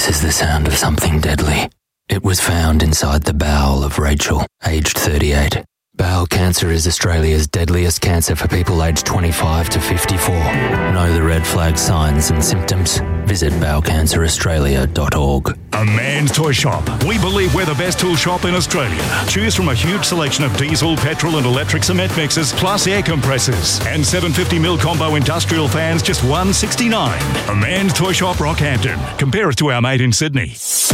This is the sound of something deadly. It was found inside the bowel of Rachel, aged 38. Bowel cancer is Australia's deadliest cancer for people aged 25 to 54. Know the red flag signs and symptoms? Visit bowelcanceraustralia.org. A Man's Toy Shop. We believe we're the best tool shop in Australia. Choose from a huge selection of diesel, petrol and electric cement mixers, plus air compressors. And 750mm combo industrial fans, just $169. A Man's Toy Shop, Rockhampton. Compare us to our mate in Sydney.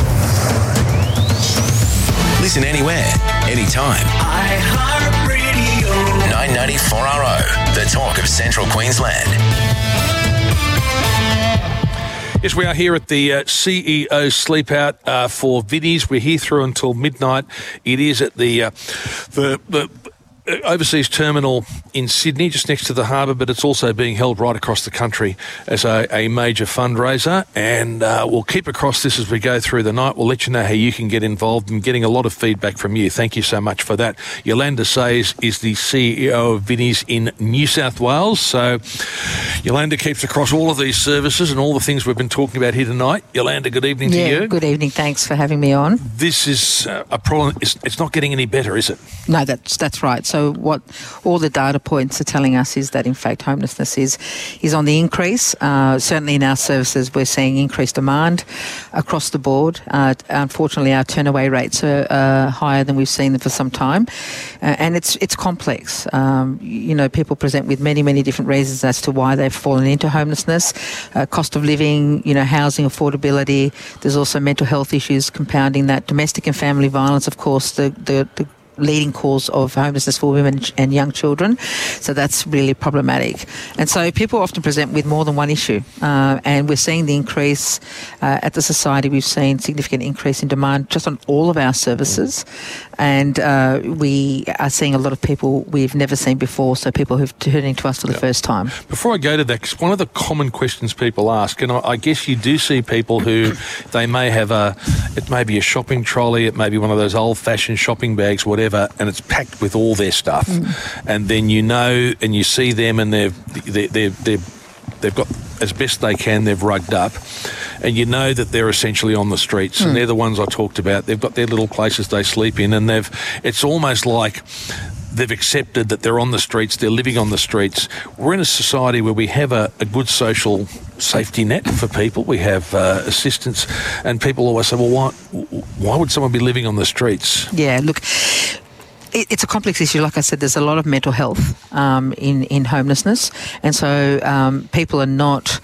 Listen anywhere, anytime. iHeartRadio. 990-4RO, the talk of Central Queensland. Yes, we are here at the CEO Sleep Out for Vinnie's. We're here through until midnight. It is at the overseas terminal in Sydney, just next to the harbour, but it's also being held right across the country as a major fundraiser. And we'll keep across this as we go through the night. We'll let you know how you can get involved, and getting a lot of feedback from you. Thank you so much for that. Yolanda Sayers is the CEO of Vinnie's in New South Wales. So Yolanda keeps across all of these services and all the things we've been talking about here tonight. Yolanda, good evening to you. Good evening. Thanks for having me on. This is a problem. It's not getting any better, is it? No, that's right. So what all the data points are telling us is that, in fact, homelessness is on the increase. Certainly in our services, we're seeing increased demand across the board. Unfortunately, our turn-away rates are higher than we've seen them for some time. And it's complex. People present with many, many different reasons as to why they've fallen into homelessness. Cost of living, housing affordability. There's also mental health issues compounding that. Domestic and family violence, of course, the leading cause of homelessness for women and young children. So that's really problematic. And so people often present with more than one issue. And we're seeing the increase at the Society. We've seen significant increase in demand just on all of our services. And we are seeing a lot of people we've never seen before, so people who've turning to us for the first time. Before I go to that, 'cause one of the common questions people ask, and I guess you do see people who they may have it may be a shopping trolley, it may be one of those old-fashioned shopping bags, whatever, and it's packed with all their stuff. And then and you see them, and they've got, as best they can, they've rugged up, and you know that they're essentially on the streets, and they're the ones I talked about. They've got their little places they sleep in, and it's almost like they've accepted that they're on the streets, they're living on the streets. We're in a society where we have a good social safety net for people. We have assistance, and people always say, well, why would someone be living on the streets? Yeah, look, it's a complex issue. Like I said, there's a lot of mental health in homelessness, and so people are not,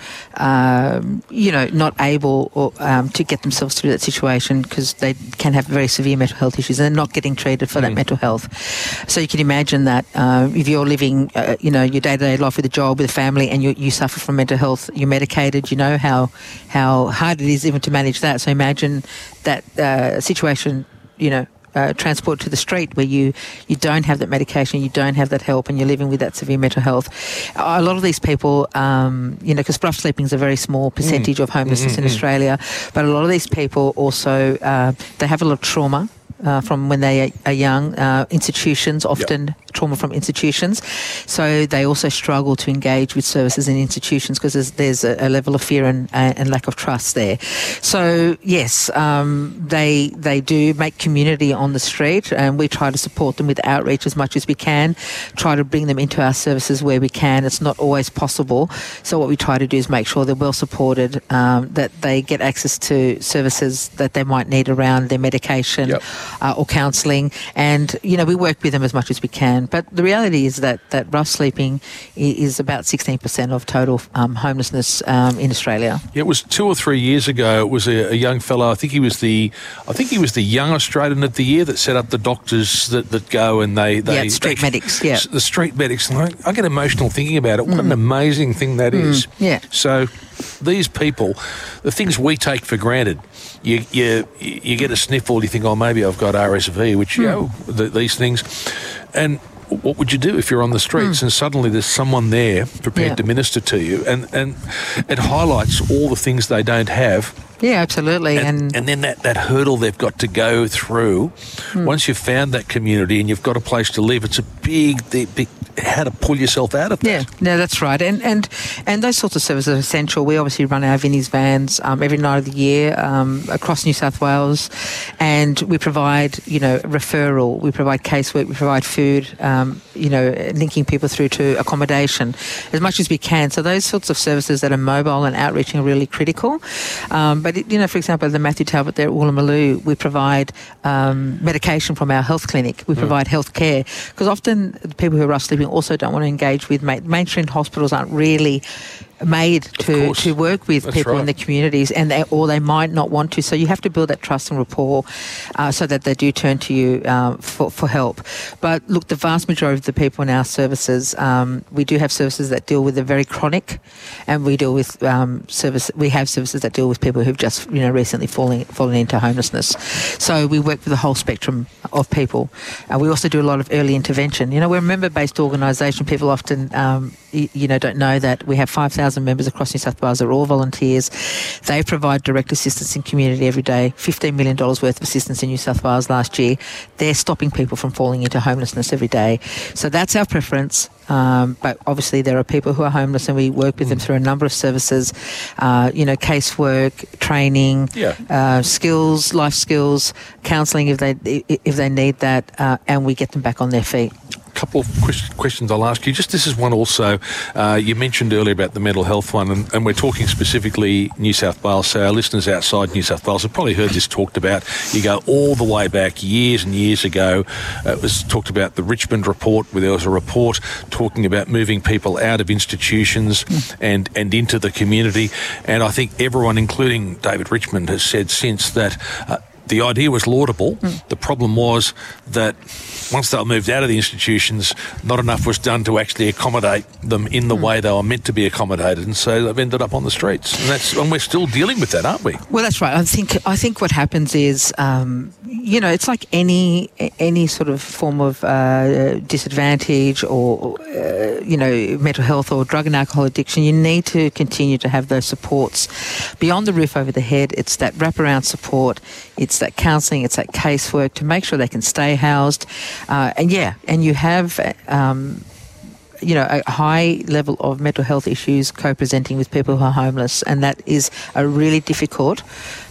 not able to get themselves through that situation because they can have very severe mental health issues and they're not getting treated for that mental health. So you can imagine that if you're living, your day-to-day life with a job, with a family, and you suffer from mental health, you're medicated, you know how hard it is even to manage that. So imagine that situation, transport to the street where you don't have that medication, you don't have that help, and you're living with that severe mental health. A lot of these people, because rough sleeping is a very small percentage of homelessness in Australia, but a lot of these people also, they have a lot of trauma from when they are young, institutions, often trauma from institutions. So they also struggle to engage with services in institutions because there's a level of fear and lack of trust there. So, yes, they do make community on the street, and we try to support them with outreach as much as we can, try to bring them into our services where we can. It's not always possible. So what we try to do is make sure they're well supported, that they get access to services that they might need around their medication, or counselling, and we work with them as much as we can. But the reality is that rough sleeping is about 16% of total homelessness in Australia. Yeah, it was 2 or 3 years ago. It was a young fellow. I think he was the Young Australian of the Year that set up the doctors that go and they street medics. Yeah, the street medics. And I get emotional thinking about it. What an amazing thing that is. Yeah. So these people, the things we take for granted. You get a sniffle, you think, oh, maybe I've got RSV, which, these things. And what would you do if you're on the streets and suddenly there's someone there prepared to minister to you? And it highlights all the things they don't have Yeah, absolutely. And then that hurdle they've got to go through, once you've found that community and you've got a place to live, it's a big how to pull yourself out of that. Yeah, no, that's right. And those sorts of services are essential. We obviously run our Vinnie's vans every night of the year across New South Wales, and we provide, referral, we provide casework, we provide food, linking people through to accommodation as much as we can. So those sorts of services that are mobile and outreaching are really critical. But, for example, the Matthew Talbot there at Woolloomooloo, we provide medication from our health clinic. We provide health care, because often the people who are rough sleeping also don't want to engage with mainstream hospitals aren't really made to work with people in the communities, and they might not want to. So you have to build that trust and rapport so that they do turn to you for help. But look, the vast majority of the people in our services, we do have services that deal with the very chronic, and we deal with we have services that deal with people who've just recently fallen into homelessness. So we work with the whole spectrum of people. We also do a lot of early intervention. We're a member-based organisation. People often don't know that we have 5,000 members across New South Wales. They're all volunteers. They provide direct assistance in community every day. $15 million worth of assistance in New South Wales last year. They're stopping people from falling into homelessness every day. So that's our preference. But obviously there are people who are homeless, and we work with them through a number of services, casework, training, skills, life skills, counselling if they need that, and we get them back on their feet. Couple of questions I'll ask you. This is one also. You mentioned earlier about the mental health one, and we're talking specifically New South Wales. So our listeners outside New South Wales have probably heard this talked about. You go all the way back years and years ago. It was talked about the Richmond report, where there was a report talking about moving people out of institutions and into the community. And I think everyone, including David Richmond, has said since that the idea was laudable. The problem was that once they were moved out of the institutions, not enough was done to actually accommodate them in the way they were meant to be accommodated, and so they've ended up on the streets. And we're still dealing with that, aren't we? Well, that's right. I think what happens is, it's like any sort of form of disadvantage or mental health or drug and alcohol addiction. You need to continue to have those supports beyond the roof over the head. It's that wraparound support. It's that counselling. It's that casework to make sure they can stay housed. And you have, a high level of mental health issues co-presenting with people who are homeless, and that is a really difficult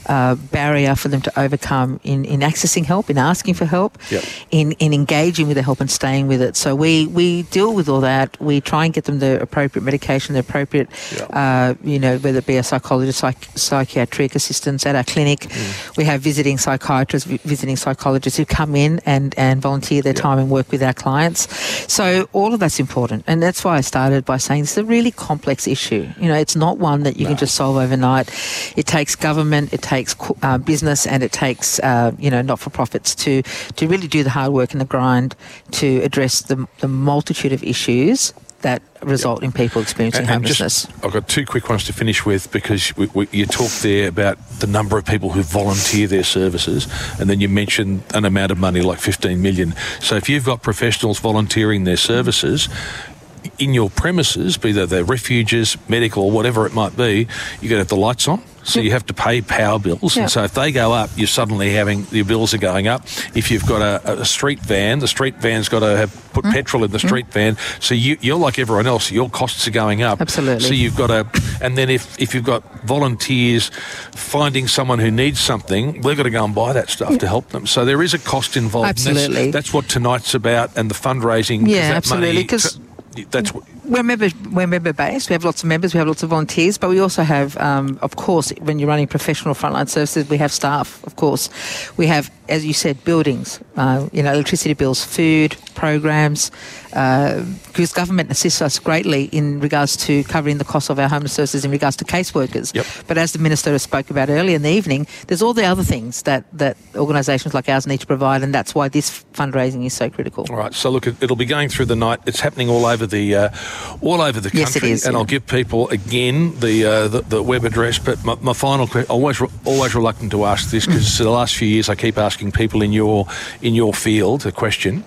barrier for them to overcome in accessing help, in asking for help, in engaging with the help and staying with it. So we deal with all that. We try and get them the appropriate medication, the appropriate, whether it be a psychologist, psychiatric assistance at our clinic. We have visiting psychiatrists, visiting psychologists who come in and volunteer their time and work with our clients. So all of that's important. And that's why I started by saying it's a really complex issue. It's not one that you can just solve overnight. It takes government, it takes business, and it takes not-for-profits to really do the hard work and the grind to address the multitude of issues that result in people experiencing homelessness. I've got two quick ones to finish with, because you talked there about the number of people who volunteer their services, and then you mentioned an amount of money like $15 million. So if you've got professionals volunteering their services in your premises, be that they're refuges, medical, or whatever it might be, you've got to have the lights on. So you have to pay power bills. And so if they go up, you're suddenly having, your bills are going up. If you've got a street van, the street van's got to put petrol in the street van. So you're like everyone else, your costs are going up. Absolutely. So you've got to, and then if you've got volunteers finding someone who needs something, they've got to go and buy that stuff to help them. So there is a cost involved. Absolutely. That's what tonight's about, and the fundraising. Yeah, absolutely. Because that's what. We're member-based. We have lots of members. We have lots of volunteers. But we also have, of course, when you're running professional frontline services, we have staff, of course. We have, as you said, buildings, electricity bills, food, programs, because government assists us greatly in regards to covering the cost of our homeless services in regards to caseworkers. But as the Minister spoke about earlier in the evening, there's all the other things that organisations like ours need to provide, and that's why this fundraising is so critical. All right. So look, it'll be going through the night. It's happening all over the country. Yes, it is. And I'll give people again the web address. But my final question, always reluctant to ask this, because the last few years I keep asking people in your field a question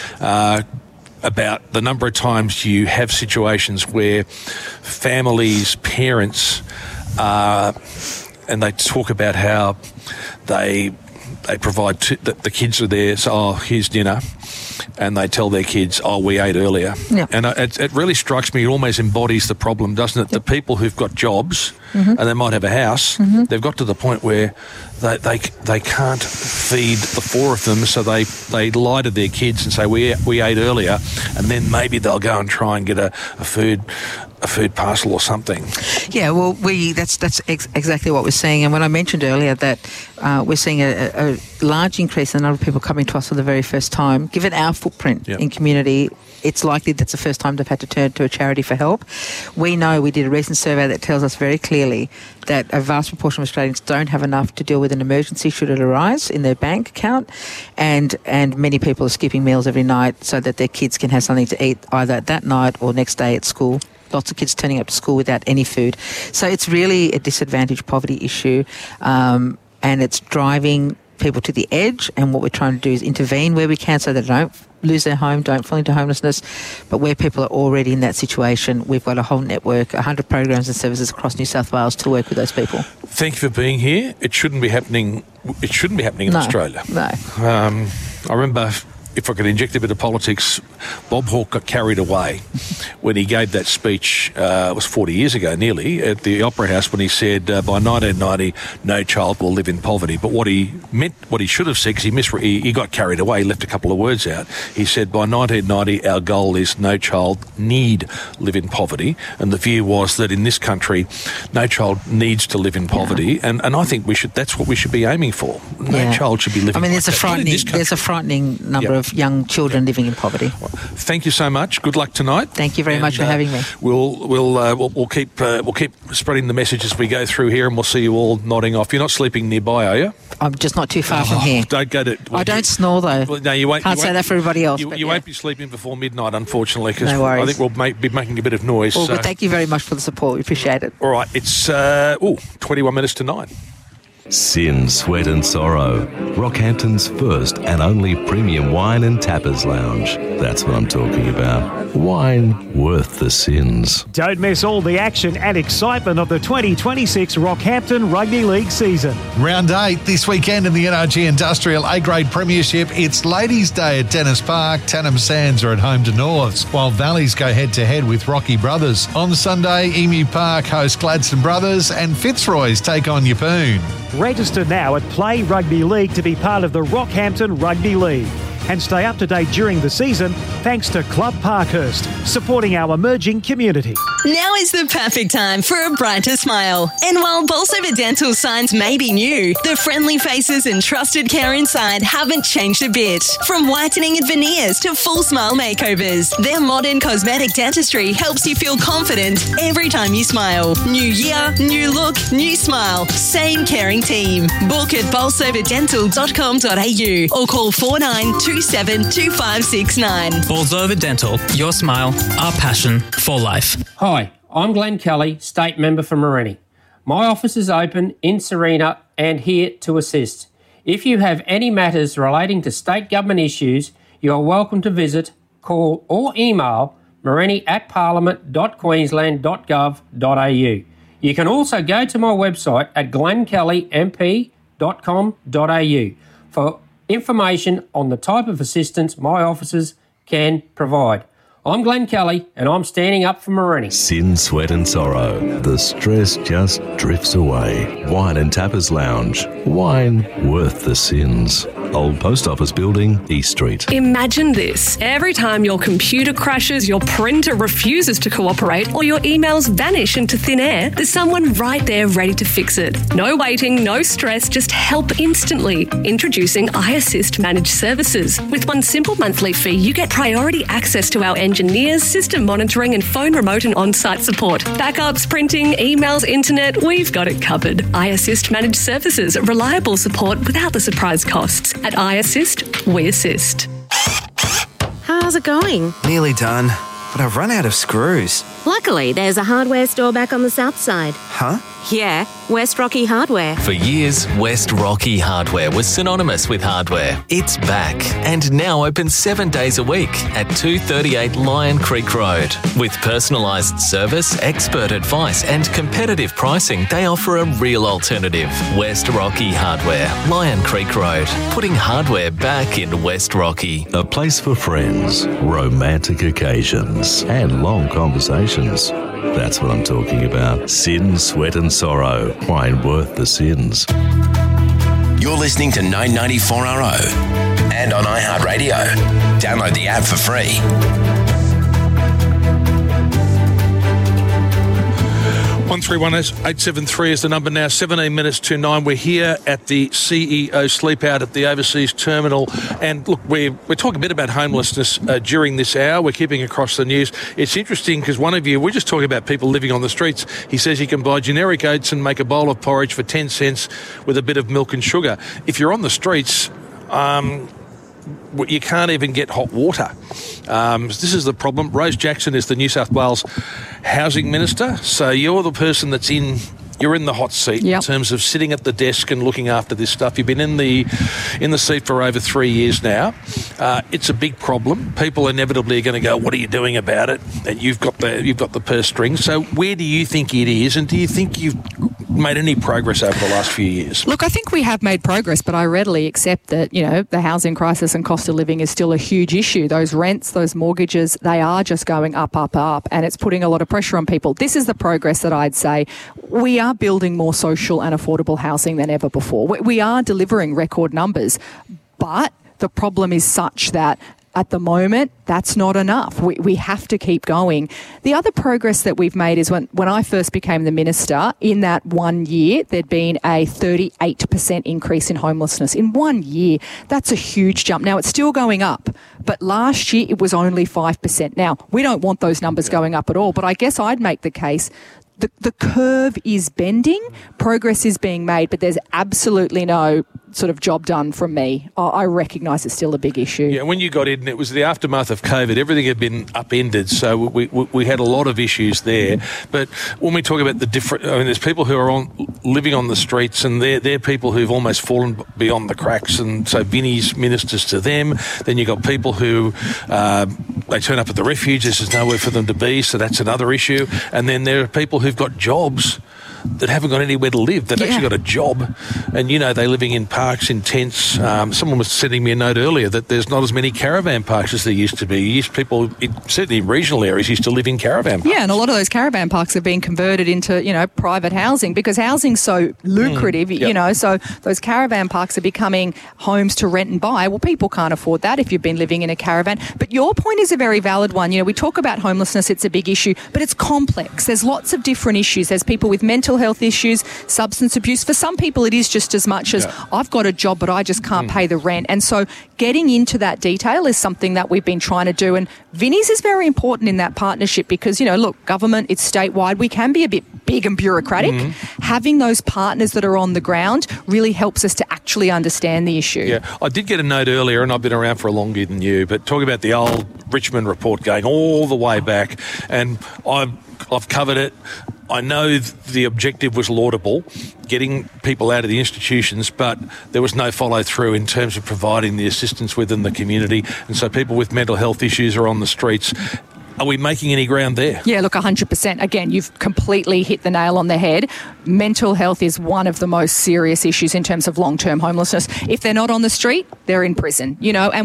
about the number of times you have situations where families, parents are and they talk about how they provide the kids are there. So, here's dinner. And they tell their kids, we ate earlier. Yeah. And it really strikes me, it almost embodies the problem, doesn't it? The people who've got jobs and they might have a house, they've got to the point where they can't feed the four of them, so they lie to their kids and say, we ate earlier, and then maybe they'll go and try and get a food parcel or something. Yeah, well, that's exactly what we're seeing. And when I mentioned earlier that we're seeing a large increase in the number of people coming to us for the very first time, given our footprint in community, it's likely that's the first time they've had to turn to a charity for help. We know, we did a recent survey that tells us very clearly that a vast proportion of Australians don't have enough to deal with an emergency should it arise in their bank account, and many people are skipping meals every night so that their kids can have something to eat either that night or next day at school. Lots of kids turning up to school without any food. So it's really a disadvantaged poverty issue, and it's driving people to the edge, and what we're trying to do is intervene where we can so they don't lose their home, don't fall into homelessness. But where people are already in that situation, we've got a whole network, 100 programs and services across New South Wales to work with those people. Thank you for being here. It shouldn't be happening in Australia. No. I remember, if I could inject a bit of politics, Bob Hawke got carried away when he gave that speech, it was 40 years ago nearly, at the Opera House, when he said by 1990 no child will live in poverty. But what he meant, what he should have said, because he got carried away, he left a couple of words out. He said by 1990 our goal is no child need live in poverty. And the view was that in this country no child needs to live in poverty. And I think that's what we should be aiming for. No child should be living. I mean, there's a frightening number of young children living in poverty. Thank you so much. Good luck tonight. Thank you very much for having me. We'll keep spreading the message as we go through here, and we'll see you all nodding off. You're not sleeping nearby, are you? I'm just not too far from here. Don't go to. I don't snore though. Well, no, you won't. Can't say that for everybody else. You won't be sleeping before midnight, unfortunately, because no worries. I think we'll be making a bit of noise. Well, but thank you very much for the support. We appreciate it. All right, it's 21 minutes to 9. Sin, Sweat and Sorrow. Rockhampton's first and only premium wine and tappers lounge. That's what I'm talking about. Wine worth the sins. Don't miss all the action and excitement of the 2026 Rockhampton Rugby League season. Round 8 this weekend in the NRG Industrial A-Grade Premiership. It's Ladies' Day at Dennis Park. Tannum Sands are at home to Norths, while Valleys go head-to-head with Rocky Brothers. On Sunday, Emu Park host Gladstone Brothers and Fitzroy's take on Yeppoon. Register now at Play Rugby League to be part of the Rockhampton Rugby League. And stay up to date during the season thanks to Club Parkhurst, supporting our emerging community. Now is the perfect time for a brighter smile. And while Bolsover Dental signs may be new, the friendly faces and trusted care inside haven't changed a bit. From whitening and veneers to full smile makeovers, their modern cosmetic dentistry helps you feel confident every time you smile. New year, new look, new smile. Same caring team. Book at bolsoverdental.com.au or call 49272569. Bolsover Dental, your smile, our passion for life. Hi, I'm Glenn Kelly, State Member for Morenni. My office is open in Serena and here to assist. If you have any matters relating to state government issues, you are welcome to visit, call or email morenni@parliament.queensland.gov.au. You can also go to my website at glennkellymp.com.au for information on the type of assistance my offices can provide. I'm Glenn Kelly and I'm standing up for Morenni. Sin, Sweat and Sorrow. The stress just drifts away. Wine and Tappers Lounge. Wine worth the sins. Old Post Office Building, East Street. Imagine this. Every time your computer crashes, your printer refuses to cooperate, or your emails vanish into thin air, there's someone right there ready to fix it. No waiting, no stress, just help instantly. Introducing iAssist Managed Services. With one simple monthly fee, you get priority access to our engineers, system monitoring and phone remote and on-site support. Backups, printing, emails, internet, we've got it covered. iAssist Managed Services. Reliable support without the surprise costs. At iAssist, we assist. How's it going? Nearly done, but I've run out of screws. Luckily, there's a hardware store back on the south side. Huh? Yeah, West Rocky Hardware. For years, West Rocky Hardware was synonymous with hardware. It's back and now open 7 days a week at 238 Lion Creek Road. With personalised service, expert advice and competitive pricing, they offer a real alternative. West Rocky Hardware, Lion Creek Road, putting hardware back in West Rocky. A place for friends, romantic occasions and long conversations. That's what I'm talking about. Sin, Sweat and Sorrow. Wine worth the sins. You're listening to 994RO and on iHeartRadio. Download the app for free. 131873 is the number now. 17 minutes to 9. We're here at the CEO Sleep Out at the Overseas Terminal. And look, we're talking a bit about homelessness during this hour. We're keeping across the news. It's interesting because one of you, we're just talking about people living on the streets. He says you can buy generic oats and make a bowl of porridge for 10 cents with a bit of milk and sugar. If you're on the streets, you can't even get hot water. This is the problem. Rose Jackson is the New South Wales Housing Minister. So you're the person that's you're in the hot seat in terms of sitting at the desk and looking after this stuff. You've been in the seat for over 3 years now. It's a big problem. People inevitably are going to go, what are you doing about it? And you've got the purse strings. So where do you think it is? And do you think you've made any progress over the last few years? Look, I think we have made progress, but I readily accept that, the housing crisis and cost of living is still a huge issue. Those rents, those mortgages, they are just going up, and it's putting a lot of pressure on people. This is the progress that I'd say. We are building more social and affordable housing than ever before. We are delivering record numbers, but the problem is such that at the moment, that's not enough. We have to keep going. The other progress that we've made is when I first became the minister, in that 1 year, there'd been a 38% increase in homelessness. In 1 year, that's a huge jump. Now, it's still going up, but last year it was only 5%. Now, we don't want those numbers going up at all, but I guess I'd make the case the curve is bending, progress is being made, but there's absolutely no sort of job done from me. I recognise it's still a big issue. Yeah, when you got in, it was the aftermath of COVID. Everything had been upended, so we had a lot of issues there. But when we talk about the different, there's people who are living on the streets, and they're people who've almost fallen beyond the cracks, and so Vinnie's ministers to them. Then you've got people who they turn up at the refuge. There's nowhere for them to be, so that's another issue. And then there are people who've got jobs that haven't got anywhere to live. They've actually got a job, and they're living in parks, in tents. Someone was sending me a note earlier that there's not as many caravan parks as there used to be. People, certainly in regional areas, used to live in caravan parks. Yeah, and a lot of those caravan parks have been converted into, private housing because housing's so lucrative, so those caravan parks are becoming homes to rent and buy. Well, people can't afford that if you've been living in a caravan. But your point is a very valid one. We talk about homelessness, it's a big issue, but it's complex. There's lots of different issues. There's people with mental health issues, substance abuse. For some people, it is just as much as I've got a job, but I just can't pay the rent. And so getting into that detail is something that we've been trying to do. And Vinnie's is very important in that partnership because, look, government, it's statewide. We can be a bit big and bureaucratic. Having those partners that are on the ground really helps us to actually understand the issue. Yeah, I did get a note earlier, and I've been around for a longer than you, but talking about the old Richmond report going all the way back, and I've covered it. I know the objective was laudable, getting people out of the institutions, but there was no follow-through in terms of providing the assistance within the community. And so people with mental health issues are on the streets. Are we making any ground there? Yeah, look, 100%. Again, you've completely hit the nail on the head. Mental health is one of the most serious issues in terms of long-term homelessness. If they're not on the street, they're in prison, and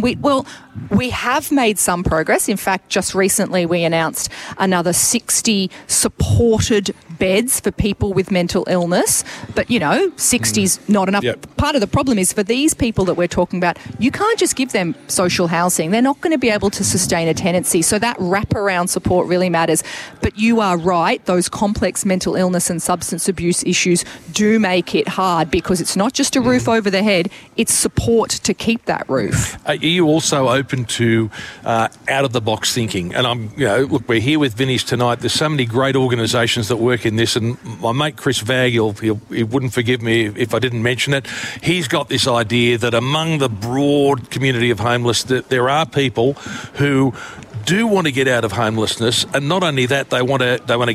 we have made some progress. In fact, just recently we announced another 60 supported beds for people with mental illness. But, 60's not enough. Yep. Part of the problem is for these people that we're talking about, you can't just give them social housing. They're not going to be able to sustain a tenancy. So that wraparound support really matters. But you are right, those complex mental illness and substance abuse issues do make it hard because it's not just a roof over the head, it's support to keep that roof. Are you also open to out-of-the-box thinking? And look, we're here with Vinnie's tonight. There's so many great organisations that work in this, and my mate Chris Vagg, he wouldn't forgive me if I didn't mention it. He's got this idea that among the broad community of homeless, that there are people who do want to get out of homelessness, and not only that, they want to get a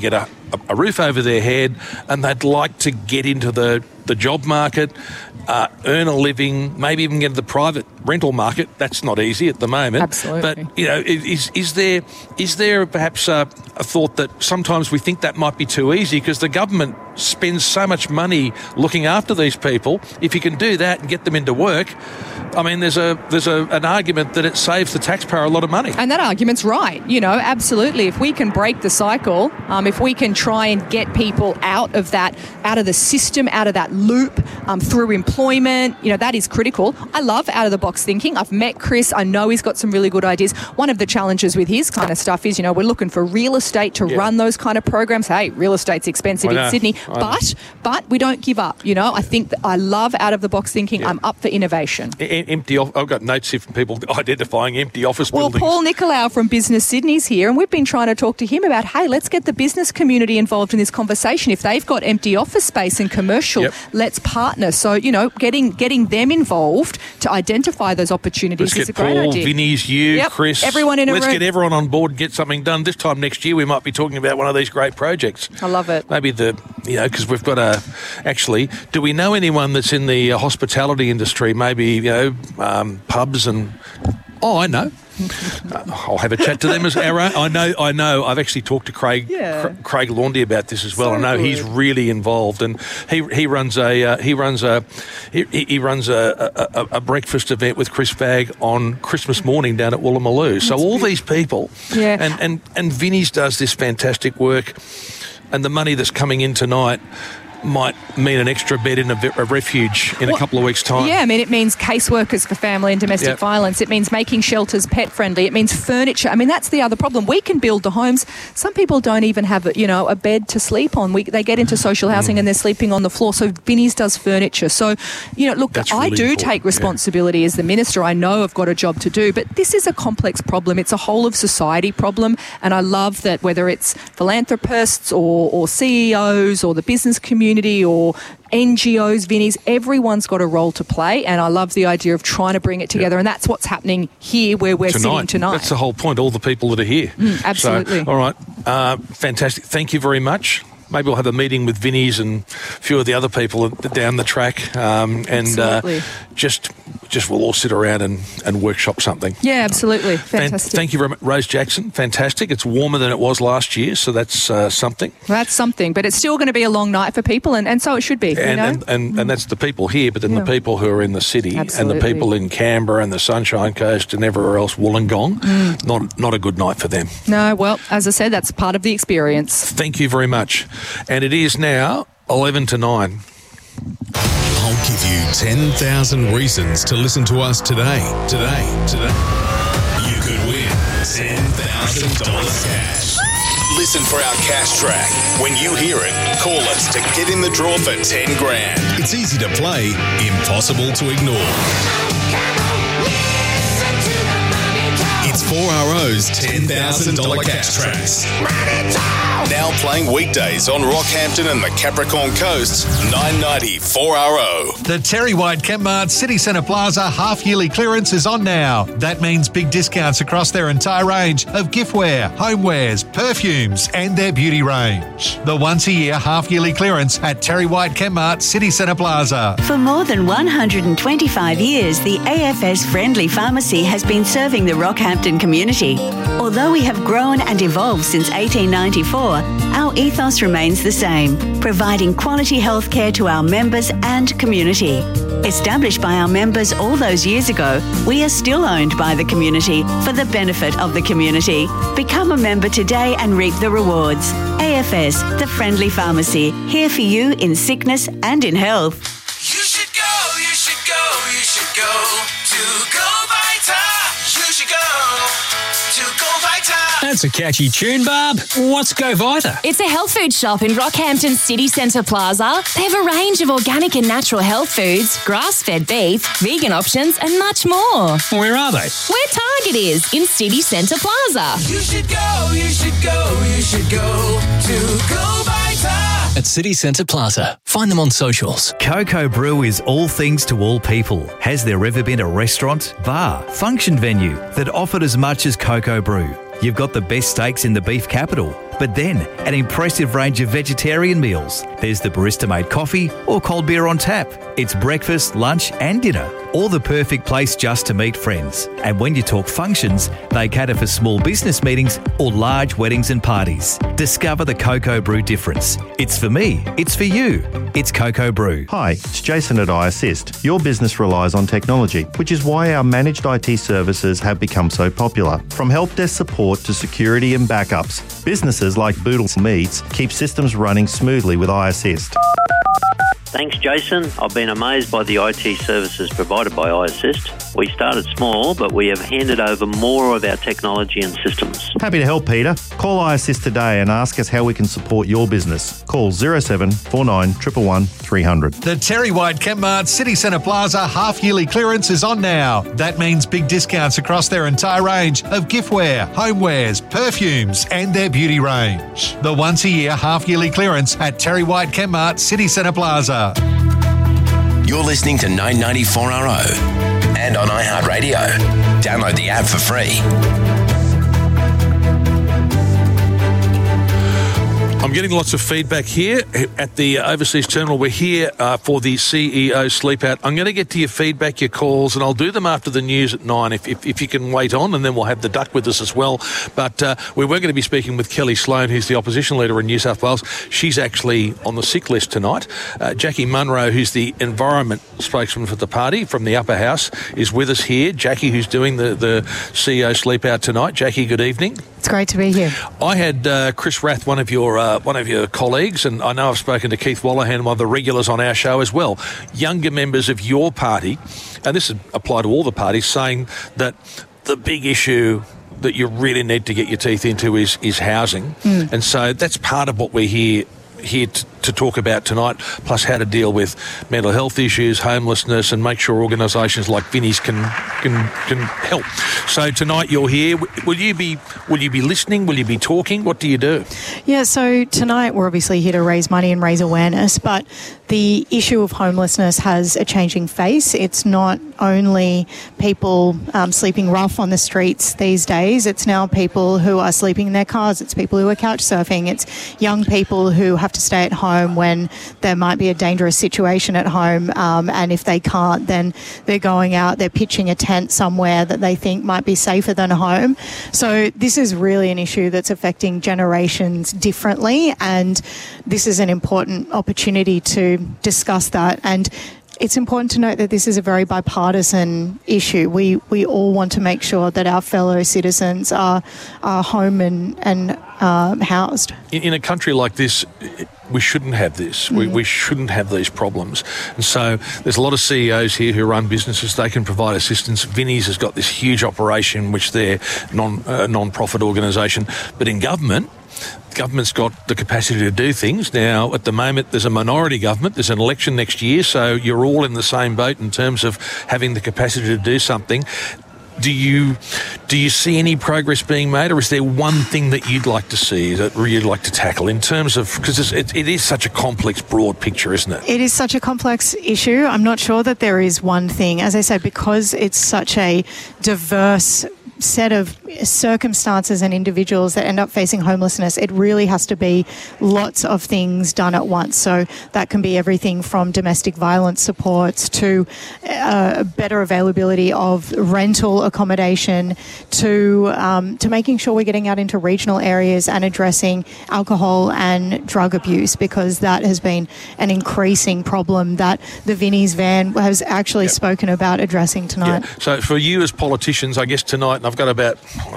a roof over their head, and they'd like to get into the job market, earn a living, maybe even get into the private rental market. That's not easy at the moment. Absolutely. But, is there perhaps a thought that sometimes we think that might be too easy because the government spends so much money looking after these people? If you can do that and get them into work, I mean, there's an argument that it saves the taxpayer a lot of money. And that argument's right. Absolutely. If we can break the cycle, if we can try and get people out of the system, out of that loop, through employment, that is critical. I love out-of-the-box thinking. I've met Chris. I know he's got some really good ideas. One of the challenges with his kind of stuff is, we're looking for real estate to run those kind of programs. Hey, real estate's expensive in Sydney, but we don't give up. I think that I love out-of-the-box thinking. I'm up for innovation. I've got notes here from people identifying empty office buildings. Well, Paul Nicolau from Business Sydney's here, and we've been trying to talk to him about, hey, let's get the business community involved in this conversation. If they've got empty office space and commercial, let's partner. So, getting them involved to identify those opportunities is a great idea. Let's get Paul, Vinny's, Chris. Everyone in a room. Let's get everyone on board and get something done. This time next year, we might be talking about one of these great projects. I love it. Maybe because we've got do we know anyone that's in the hospitality industry? Maybe, pubs and... Oh, I know. I'll have a chat to them as our own. I know. I've actually talked to Craig Laundy about this as well. I know he's really involved, and he runs a breakfast event with Chris Vagg on Christmas morning down at Woolloomooloo. So all these people, and Vinny's does this fantastic work, and the money that's coming in tonight might mean an extra bed in a refuge in a couple of weeks' time. Yeah, it means caseworkers for family and domestic violence. It means making shelters pet-friendly. It means furniture. That's the other problem. We can build the homes. Some people don't even have, a bed to sleep on. They get into social housing and they're sleeping on the floor. So Vinny's does furniture. So, look, I do take responsibility as the minister. I know I've got a job to do, but this is a complex problem. It's a whole of society problem. And I love that whether it's philanthropists or CEOs or the business community or NGOs, Vinnies, everyone's got a role to play, and I love the idea of trying to bring it together, and that's what's happening here where we're sitting tonight. That's the whole point, all the people that are here. Absolutely. So, all right, fantastic. Thank you very much. Maybe we'll have a meeting with Vinny's and a few of the other people down the track, and just we'll all sit around and workshop something. Yeah, absolutely. Fantastic. Thank you very much, Rose Jackson. Fantastic. It's warmer than it was last year, so that's something. That's something, but it's still going to be a long night for people, and so it should be. And that's the people here, but then the people who are in the city and the people in Canberra and the Sunshine Coast and everywhere else, Wollongong, not a good night for them. No, well, as I said, that's part of the experience. Thank you very much. And it is now 11 to 9. I'll give you 10,000 reasons to listen to us today. You could win $10,000 cash. Listen for our cash track. When you hear it, call us to get in the draw for 10 grand. It's easy to play, impossible to ignore. It's 4RO's $10,000 cash tracks. Now playing weekdays on Rockhampton and the Capricorn Coast, 990 4RO. The Terry White Chemmart City Centre Plaza half-yearly clearance is on now. That means big discounts across their entire range of giftware, homewares, perfumes and their beauty range. The once-a-year half-yearly clearance at Terry White Chemmart City Centre Plaza. For more than 125 years, the AFS Friendly Pharmacy has been serving the Rockhampton community. Although we have grown and evolved since 1894, our ethos remains the same, providing quality healthcare to our members and community. Established by our members all those years ago, we are still owned by the community for the benefit of the community. Become a member today and reap the rewards. AFS, the Friendly Pharmacy, here for you in sickness and in health. You should go, you should go, you should go to Go Vita. You should go to Go Vita. That's a catchy tune, Barb. What's Go Vita? It's a health food shop in Rockhampton City Centre Plaza. They have a range of organic and natural health foods, grass-fed beef, vegan options and much more. Where are they? Where Target is, in City Centre Plaza. You should go, you should go, you should go to Go Vita. At City Centre Plaza. Find them on socials. Coco Brew is all things to all people. Has there ever been a restaurant, bar, function venue that offered as much as Coco Brew? You've got the best steaks in the beef capital, But then, an impressive range of vegetarian meals. There's the barista-made coffee or cold beer on tap. It's breakfast, lunch and dinner. All the perfect place just to meet friends. And when you talk functions, they cater for small business meetings or large weddings and parties. Discover the Cocoa Brew difference. It's for me. It's for you. It's Cocoa Brew. Hi, it's Jason at iAssist. Your business relies on technology, which is why our managed IT services have become so popular. From help desk support to security and backups, businesses like Boodle Meats keep systems running smoothly with iAssist. Thanks, Jason. I've been amazed by the IT services provided by iAssist. We started small, but we have handed over more of our technology and systems. Happy to help, Peter. Call iAssist today and ask us how we can support your business. Call 07 49 111 300. The Terry White Chemmart City Centre Plaza half-yearly clearance is on now. That means big discounts across their entire range of giftware, homewares, perfumes and their beauty range. The once-a-year half-yearly clearance at Terry White Chemmart City Centre Plaza. You're listening to 994RO and on iHeartRadio. Download the app for free. I'm getting lots of feedback here at the overseas terminal. We're here for the CEO Sleep Out. I'm going to get to your feedback, your calls, and I'll do them after the news at 9 if you can wait on, and then we'll have the Duck with us as well. But we were going to be speaking with Kelly Sloan, who's the opposition leader in New South Wales. She's actually on the sick list tonight. Jackie Munro, who's the environment spokesman for the party from the upper house, is with us here. Jackie, who's doing the CEO Sleep Out tonight. Jackie, good evening. It's great to be here. I had Chris Rath, one of your colleagues, and I know I've spoken to Keith Wallahan, one of the regulars on our show as well, younger members of your party, and this would apply to all the parties, saying that the big issue that you really need to get your teeth into is housing. And so that's part of what we're here to talk about tonight, plus how to deal with mental health issues, homelessness, and make sure organisations like Vinnie's can help. So tonight you're here. Will you be listening? Will you be talking? What do you do? Yeah, so tonight we're obviously here to raise money and raise awareness, but the issue of homelessness has a changing face. It's not only people sleeping rough on the streets these days. It's now people who are sleeping in their cars. It's people who are couch surfing. It's young people who have to stay at home when there might be a dangerous situation at home, and if they can't, then they're going out, they're pitching a tent somewhere that they think might be safer than home. So this is really an issue that's affecting generations differently, and this is an important opportunity to discuss that. And it's important to note that this is a very bipartisan issue. We all want to make sure that our fellow citizens are home and housed. In a country like this, we shouldn't have this. We shouldn't have these problems. And so there's a lot of CEOs here who run businesses. They can provide assistance. Vinnie's has got this huge operation, which they're non-profit organisation. But in government's got the capacity to do things. Now, at the moment, there's a minority government. There's an election next year, so you're all in the same boat in terms of having the capacity to do something. Do you see any progress being made, or is there one thing that you'd like to see, that you'd like to tackle in terms of, because it is such a complex, broad picture, isn't it? It is such a complex issue. I'm not sure that there is one thing. As I said, because it's such a diverse set of circumstances and individuals that end up facing homelessness, it really has to be lots of things done at once. So that can be everything from domestic violence supports to better availability of rental accommodation to making sure we're getting out into regional areas and addressing alcohol and drug abuse, because that has been an increasing problem that the Vinnie's van has actually spoken about addressing tonight. Yeah. So for you as politicians, I guess tonight, and I've got about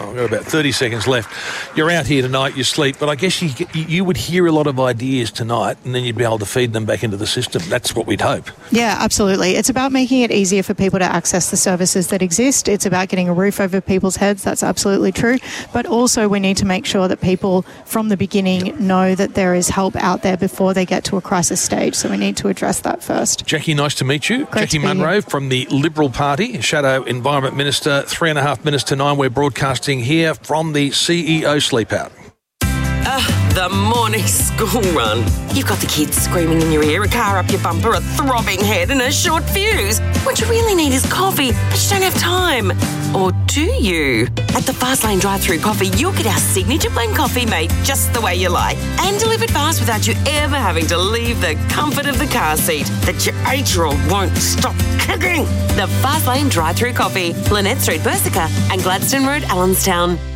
30 seconds left. You're out here tonight, you sleep, but I guess you would hear a lot of ideas tonight, and then you'd be able to feed them back into the system. That's what we'd hope. Yeah, absolutely. It's about making it easier for people to access the services that exist. It's about getting a roof over people's heads. That's absolutely true. But also we need to make sure that people from the beginning know that there is help out there before they get to a crisis stage. So we need to address that first. Jackie, nice to meet you. Great Jackie Munro from the Liberal Party, Shadow Environment Minister, 3.5 minutes to 9. We're broadcasting here from the CEO Sleep Out. The morning school run. You've got the kids screaming in your ear, a car up your bumper, a throbbing head and a short fuse. What you really need is coffee, but you don't have time. Or do you? At the Fastlane drive-thru coffee, you'll get our signature blend coffee made just the way you like and delivered fast without you ever having to leave the comfort of the car seat that your 8-year-old won't stop kicking. The Fastlane drive-thru coffee, Lynette Street, Persica and Gladstone Road, Allenstown.